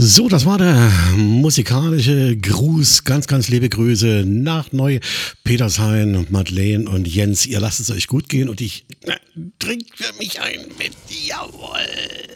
So, das war der musikalische Gruß. Ganz, ganz liebe Grüße nach Neu-Petershain, Madeleine und Jens. Ihr lasst es euch gut gehen und ich trinke für mich ein mit. Jawohl.